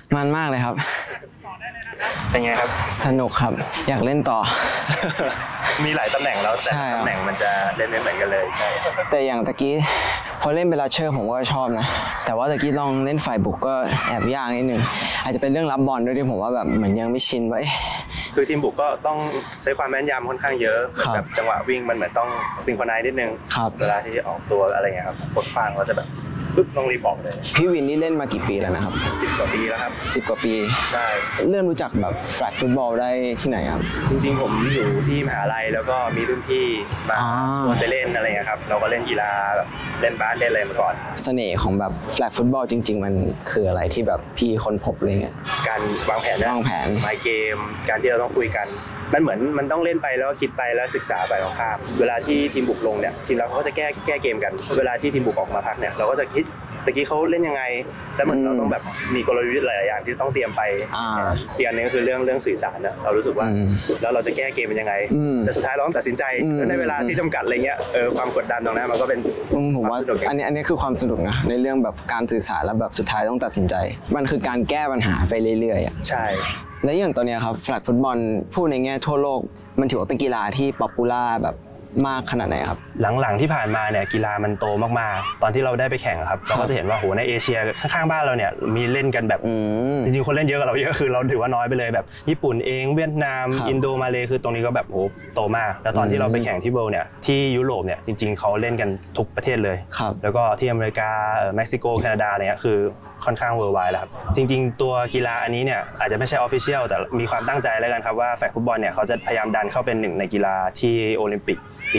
มันมากเลยครับเป็นไงครับสนุกครับอยากเล่นต่อมีหลายตำแหน่งแล้วแต่ตำแหน่งมันจะเล่นไม่เหมือนกันเลยแต่อย่างตะกี้พอเล่นเป็นลัชเชอร์ผมก็ชอบนะแต่ว่าตะกี้ลองเล่นฝ่ายบุกก็แอบยากนิดนึงอาจจะเป็นเรื่องรับบอลด้วยที่ผมว่าแบบเหมือนยังไม่ชินไว้คือทีมบุกก็ต้องใช้ความแม่นยำค่อนข้างเยอะแบบจังหวะวิ่งมันเหมือนต้องซิงโครไนซ์นิดนึงเวลาที่ออกตัวอะไรเงี้ยครับคนฟังก็จะแบบปึ๊บต้องรีบบอกเลยพี่วินนี่เล่นมากี่ปีแล้วนะครับ 10 กว่าปีแล้วครับ 10 กว่าปีใช่เริ่มรู้จักแบบแฟลตฟุตบอลได้ที่ไหนครับจริงๆผมอยู่ที่มหาลัยแล้วก็มีรุ่นพี่มาชวนไปเล่นอะไรเงี้ยครับเราก็เล่นกีฬาแบบเล่นบาสเล่นอะไรมาก่อนเสน่ห์ของแบบแฟลตฟุตบอลจริงๆมันคืออะไรที่แบบพี่ค้นพบอะไรเงี้ยการวางแผนไมเกมการที่เราต้องคุยกันมันเหมือนมันต้องเล่นไปแล้วคิดไปแล้วศึกษาไปของข้ามเวลาที่ทีมบุกลงเนี่ยทีมเราเขาก็จะแก้เกมกันเวลาที่ทีมบุกออกมาพักเนี่ยเราก็จะคิดตะกี้เขาเล่นยังไงแล้วมันเราต้องแบบมีกลยุทธ์หลายอย่างที่ต้องเตรียมไปอีกอันนึงก็คือเรื่องสื่อสารนะเรารู้สึกว่าแล้วเราจะแก้เกมเป็นยังไงแต่สุดท้ายเราต้องตัดสินใจในเวลาที่จำกัดอะไรเงี้ยความกดดันตรงนั้นมันก็เป็นผมว่าอันนี้คือความสนุกนะในเรื่องแบบการสื่อสารแล้วแบบสุดท้ายต้องตัดสินใจมันคือการแก้ปัญหาไปเรื่อยๆใช่และอย่างตอนนี้ครับแฟลตฟุตบอลพูดในแง่ทั่วโลกมันถือว่าเป็นกีฬาที่ป๊อปปูล่าแบบมากขนาดไหนครับหลังๆที่ผ่านมาเนี่ยกีฬามันโตมากๆตอนที่เราได้ไปแข่งครับเราก็จะเห็นว่าโหในเอเชียข้างๆบ้านเราเนี่ยมีเล่นกันแบบจริงๆคนเล่นเยอะกว่าเราเยอะคือเราถือว่าน้อยไปเลยแบบญี่ปุ่นเองเวียดนามอินโดมาเลคือตรงนี้ก็แบบโหโตมากแล้วตอนที่เราไปแข่งที่เวิลด์เนี่ยที่ยุโรปเนี่ยจริงๆเขาเล่นกันทุกประเทศเลยแล้วก็ที่อเมริกาเม็กซิโกแคนาดาอะไรเงี้ยคือค่อนข้างเวิลด์ไวด์แล้วครับจริงๆตัวกีฬาอันนี้เนี่ยอาจจะไม่ใช่ออฟฟิเชียลแต่มีความตั้งใจแล้วกันครับว่าแฟลตฟุตบอลเนี่ยเขาจะพยายามดันเข้าเป็นหนึ่งในกีฬาที่โอลิมปิกปี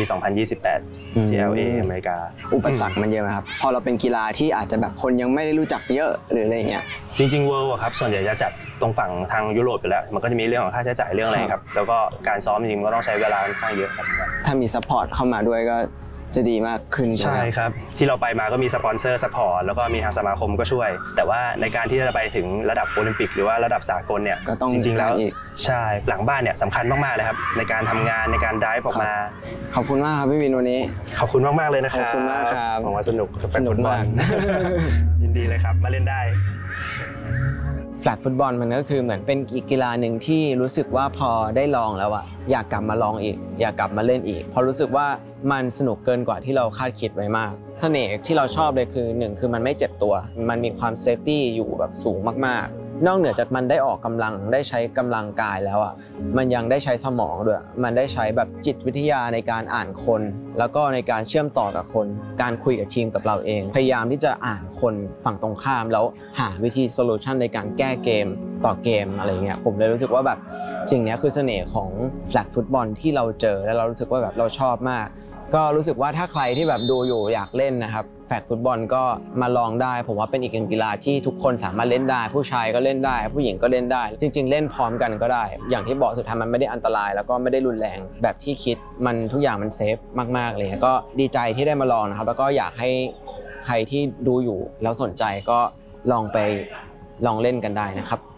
2028 ที่ LA อเมริกาอุปสรรคมันเยอะไหมครับพอเราเป็นกีฬาที่อาจจะแบบคนยังไม่ได้รู้จักเยอะหรืออะไรเงี้ยจริงๆ World ครับส่วนใหญ่จะจัดตรงฝั่งทางยุโรปอยู่แล้วมันก็จะมีเรื่องของค่าใช้จ่ายเรื่องอะไรครับแล้วก็การซ้อมจริงๆก็ต้องใช้เวลาค่อนข้างเยอะครับถ้ามีซัพพอร์ตเข้ามาด้วยก็จะดีมากขึ้นใช่ครับที่เราไปมาก็มีสปอนเซอร์ซัพพอร์ตแล้วก็มีทางสมาคมก็ช่วยแต่ว่าในการที่จะไปถึงระดับโอลิมปิกหรือว่าระดับสากลเนี่ยจริงๆแล้วใช่หลังบ้านเนี่ยสำคัญมากๆเลยครับในการทำงานในการไดฟ์ออกมาขอบคุณมากครับพี่วินวันนี้ขอบคุณมากๆเลยนะครับขอบคุณมากครับผมว่าสนุกมากยินดีเลยครับมาเล่นได้แฟลตฟุตบอลมันก็คือเหมือนเป็นอีกกีฬาหนึ่งที่รู้สึกว่าพอได้ลองแล้วอะอยากกลับมาลองอีกอยากกลับมาเล่นอีกเพราะรู้สึกว่ามันสนุกเกินกว่าที่เราคาดคิดไว้มากเสน่ห์ที่เราชอบเลยคือ1คือมันไม่เจ็บตัวมันมีความเซฟตี้อยู่แบบสูงมากๆนอกเหนือจากมันได้ออกกำลังได้ใช้กำลังกายแล้วอ่ะมันยังได้ใช้สมองด้วยมันได้ใช้แบบจิตวิทยาในการอ่านคนแล้วก็ในการเชื่อมต่อกับคนการคุยกับทีมกับเราเองพยายามที่จะอ่านคนฝั่งตรงข้ามแล้วหาวิธีโซลูชันในการแก้เกมต่อเกมอะไรเงี้ยผมเลยรู้สึกว่าแบบสิ่งนี้คือเสน่ห์ของแฟลตฟุตบอลที่เราเจอแล้วเรารู้สึกว่าแบบเราชอบมากก็รู้สึกว่าถ้าใครที่แบบดูอยู่อยากเล่นนะครับแฟลตฟุตบอลก็มาลองได้ผมว่าเป็นอีกหนึ่งกีฬาที่ทุกคนสามารถเล่นได้ผู้ชายก็เล่นได้ผู้หญิงก็เล่นได้จริงๆเล่นพร้อมกันก็ได้อย่างที่บอกสุดท้ายมันไม่ได้อันตรายแล้วก็ไม่ได้รุนแรงแบบที่คิดมันทุกอย่างมันเซฟมากๆเลยก็ดีใจที่ได้มาลองนะครับแล้วก็อยากให้ใครที่ดูอยู่แล้วสนใจก็ลองไปลองเล่นกันได้นะครับ